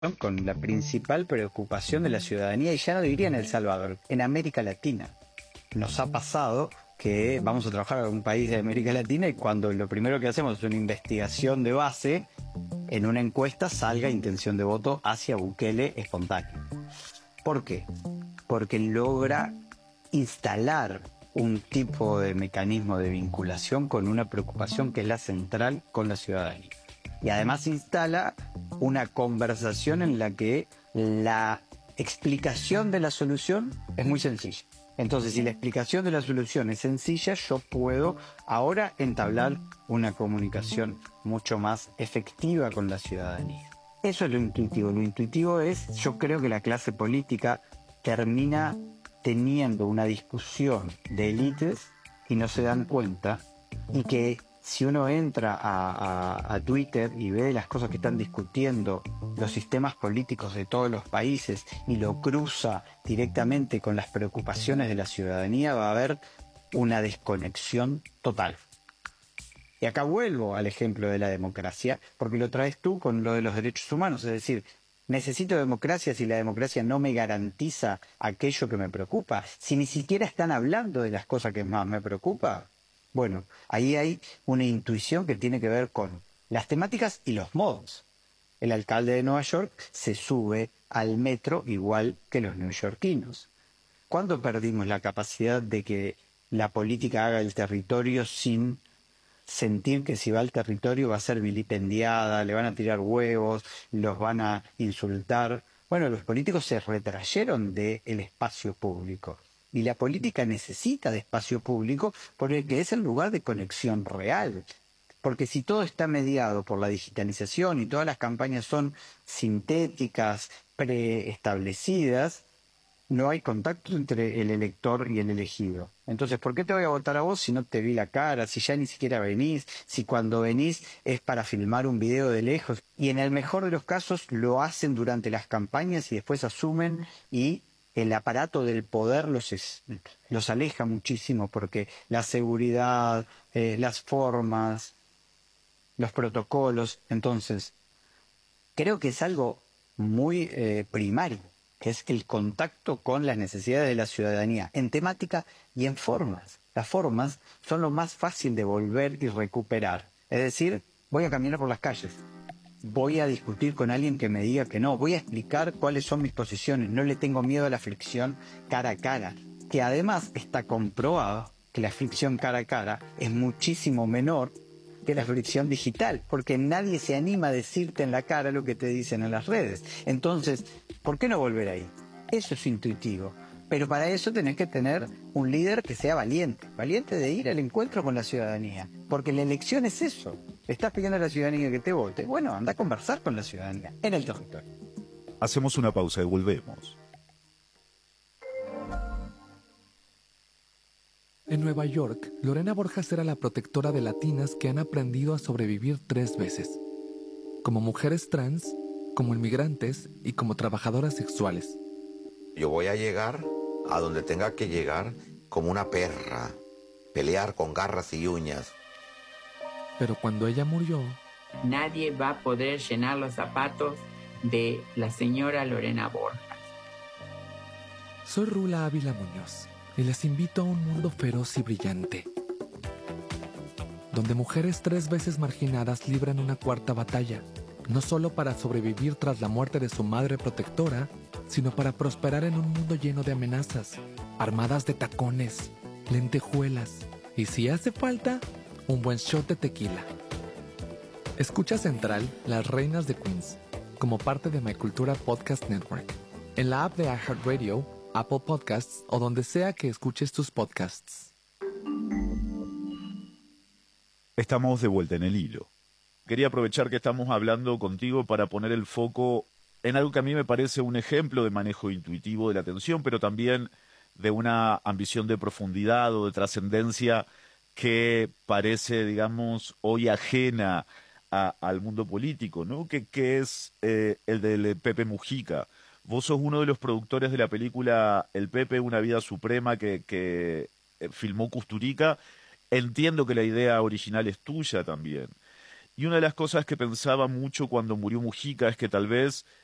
con la principal preocupación de la ciudadanía, y ya no diría en El Salvador, en América Latina. Nos ha pasado que vamos a trabajar en un país de América Latina y cuando lo primero que hacemos es una investigación de base, en una encuesta salga intención de voto hacia Bukele espontáneo. ¿Por qué? Porque logra instalar un tipo de mecanismo de vinculación con una preocupación que es la central con la ciudadanía. Y además instala una conversación en la que la explicación de la solución es muy sencilla. Entonces, si la explicación de la solución es sencilla, yo puedo ahora entablar una comunicación mucho más efectiva con la ciudadanía. Eso es lo intuitivo. Lo intuitivo es, yo creo que la clase política termina teniendo una discusión de élites y no se dan cuenta, y que si uno entra a Twitter y ve las cosas que están discutiendo los sistemas políticos de todos los países y lo cruza directamente con las preocupaciones de la ciudadanía, va a haber una desconexión total. Y acá vuelvo al ejemplo de la democracia, porque lo traes tú con lo de los derechos humanos, es decir, necesito democracia si la democracia no me garantiza aquello que me preocupa, si ni siquiera están hablando de las cosas que más me preocupan. Bueno, ahí hay una intuición que tiene que ver con las temáticas y los modos. El alcalde de Nueva York se sube al metro igual que los neoyorquinos. ¿Cuándo perdimos la capacidad de que la política haga el territorio sin sentir que si va al territorio va a ser vilipendiada, le van a tirar huevos, los van a insultar? Bueno, los políticos se retrayeron del espacio público. Y la política necesita de espacio público porque es el lugar de conexión real. Porque si todo está mediado por la digitalización y todas las campañas son sintéticas, preestablecidas, no hay contacto entre el elector y el elegido. Entonces, ¿por qué te voy a votar a vos si no te vi la cara, si ya ni siquiera venís, si cuando venís es para filmar un video de lejos? Y en el mejor de los casos lo hacen durante las campañas y después asumen, y el aparato del poder los aleja muchísimo, porque la seguridad, las formas, los protocolos. Entonces, creo que es algo muy primario, que es el contacto con las necesidades de la ciudadanía, en temática y en formas. Las formas son lo más fácil de volver y recuperar. Es decir, voy a caminar por las calles, voy a discutir con alguien que me diga que no, voy a explicar cuáles son mis posiciones, no le tengo miedo a la fricción cara a cara, que además está comprobado que la fricción cara a cara es muchísimo menor que la fricción digital, porque nadie se anima a decirte en la cara lo que te dicen en las redes. Entonces, ¿por qué no volver ahí? Eso es intuitivo. Pero para eso tenés que tener un líder que sea valiente, valiente de ir al encuentro con la ciudadanía, porque la elección es eso. Le estás pidiendo a la ciudadanía que te vote. Bueno, anda a conversar con la ciudadanía en el territorio. Hacemos una pausa y volvemos. En Nueva York, Lorena Borjas era la protectora de latinas que han aprendido a sobrevivir 3 veces. Como mujeres trans, como inmigrantes y como trabajadoras sexuales. Yo voy a llegar a donde tenga que llegar como una perra, pelear con garras y uñas. Pero cuando ella murió, nadie va a poder llenar los zapatos de la señora Lorena Borjas. Soy Rula Ávila Muñoz y les invito a un mundo feroz y brillante, donde mujeres 3 veces marginadas libran una cuarta batalla, no solo para sobrevivir tras la muerte de su madre protectora, sino para prosperar en un mundo lleno de amenazas, armadas de tacones, lentejuelas y, si hace falta, un buen shot de tequila. Escucha Central, Las Reinas de Queens, como parte de My Cultura Podcast Network, en la app de iHeartRadio, Apple Podcasts o donde sea que escuches tus podcasts. Estamos de vuelta en el hilo. Quería aprovechar que estamos hablando contigo para poner el foco en algo que a mí me parece un ejemplo de manejo intuitivo de la atención, pero también de una ambición de profundidad o de trascendencia que parece, digamos, hoy ajena al mundo político, ¿no? Que es el del Pepe Mujica. Vos sos uno de los productores de la película El Pepe, una vida suprema que filmó Kusturica. Entiendo que la idea original es tuya también. Y una de las cosas que pensaba mucho cuando murió Mujica es que tal vez